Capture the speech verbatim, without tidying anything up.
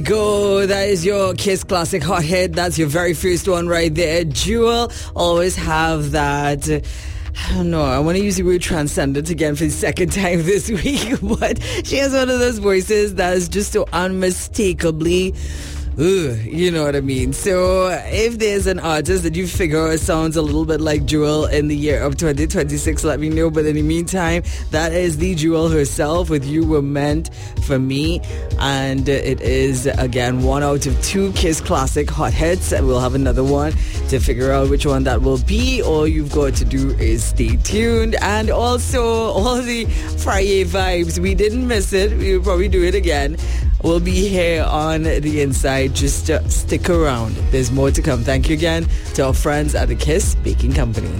go. That is your Kiss Classic Hot Hit. That's your very first one right there. Jewel always have that. I don't know, I want to use the word transcendent again for the second time this week, but she has one of those voices that is just so unmistakably, ugh, you know what I mean. So if there's an artist that you figure sounds a little bit like Jewel in the year of twenty twenty-six, let me know. But in the meantime, that is the Jewel herself with You Were Meant For Me. And it is, again, one out of two Kiss Classic Hot Hits. And we'll have another one to figure out which one that will be. All you've got to do is stay tuned. And also, all the Friday vibes, we didn't miss it. We'll probably do it again. We'll be here on the inside. Just uh, stick around. There's more to come. Thank you again to our friends at the Kiss Baking Company.